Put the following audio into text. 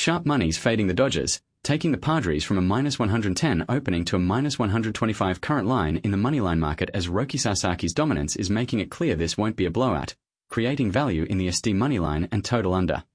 sharp money's fading the Dodgers, taking the Padres from a -110 opening to a -125 current line in the moneyline market as Roki Sasaki's dominance is making it clear this won't be a blowout, creating value in the SD moneyline and total under.